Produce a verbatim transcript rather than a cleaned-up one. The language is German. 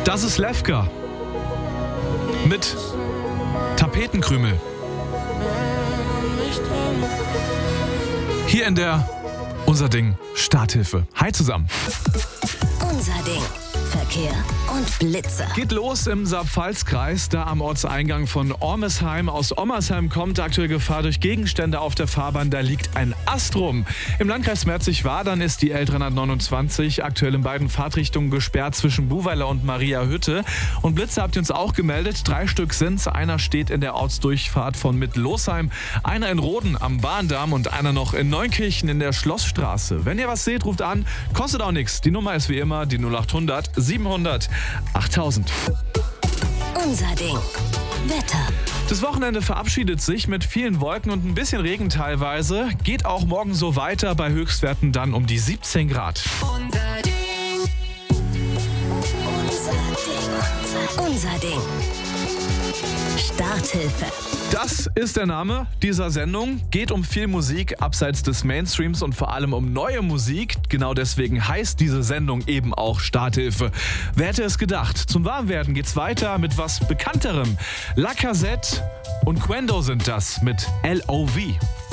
Das ist Lefka mit Tapetenkrümel. Hier in der Unser Ding Starthilfe. Hi zusammen. Unser Ding. Verkehr und Blitzer. Geht los im Saar-Pfalz-Kreis, da am Ortseingang von Ormesheim. Aus Ommersheim kommt aktuelle Gefahr durch Gegenstände auf der Fahrbahn. Da liegt ein Ast rum. Im Landkreis Merzig-Wadern ist die L dreihundertneunundzwanzig aktuell in beiden Fahrtrichtungen gesperrt zwischen Buweiler und Mariahütte. Und Blitzer habt ihr uns auch gemeldet. Drei Stück sind's. Einer steht in der Ortsdurchfahrt von Mittel-Losheim, einer in Roden am Bahndamm und einer noch in Neunkirchen in der Schlossstraße. Wenn ihr was seht, ruft an. Kostet auch nichts. Die Nummer ist wie immer die null acht hundert siebenhundert achttausend. Unser Ding. Wetter. Das Wochenende verabschiedet sich mit vielen Wolken und ein bisschen Regen teilweise. Geht auch morgen so weiter, bei Höchstwerten dann um die siebzehn Grad. Unser Ding. Unser Ding. Unser Ding. Starthilfe. Das ist der Name dieser Sendung. Geht um viel Musik abseits des Mainstreams und vor allem um neue Musik. Genau deswegen heißt diese Sendung eben auch Starthilfe. Wer hätte es gedacht? Zum Warmwerden geht's weiter mit was Bekannterem. La Cassette und Quendo sind das mit L O V.